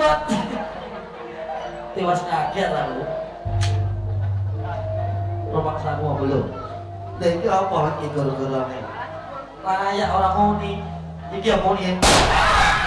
Buat tewas kaget aku. Rumah mau belum. Lah iki apa iki gara-garane? Kayak orang mau nih. Iki mau nih.